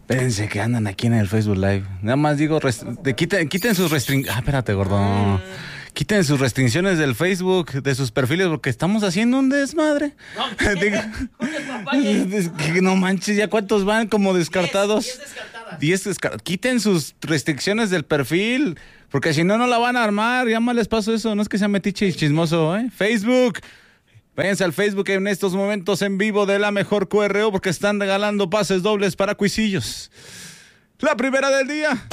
Espérense que andan aquí en el Facebook Live. Nada más digo, quiten sus restricciones. Ah, espérate, gordo. Quiten sus restricciones del Facebook, de sus perfiles, porque estamos haciendo un desmadre. No, Digo, es que no manches, ¿ya cuántos van como descartados? 10 descartadas. 10 descartados. Quiten sus restricciones del perfil, porque si no, no la van a armar. Ya más les paso eso, no es que sea metiche y chismoso, ¿eh? Facebook. Váyanse al Facebook en estos momentos en vivo de La Mejor QRO, porque están regalando pases dobles para cuisillos. La primera del día.